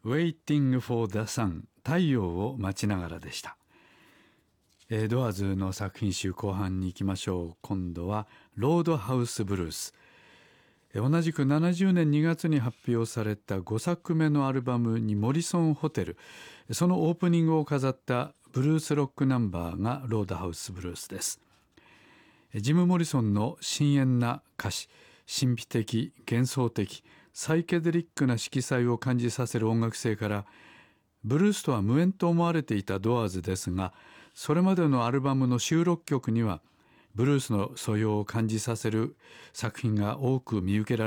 Waiting for the Sun 太陽を待ちながらでした。ドアーズの作品集後半に行きましょう。今度はロードハウスブルース。同じく70年2月に発表された5作目のアルバムにモリソンホテル、そのオープニングを飾ったブルースロックナンバーがロードハウスブルースです。ジム・モリソンの深遠な歌詞、神秘的、幻想的、サイケデリックな色彩を感じさせる音楽性からブルースとは無縁と思われていたドアーズですが、それまでのアルバムの収録曲にはブルースの素養を感じさせる作品が多く見受けられ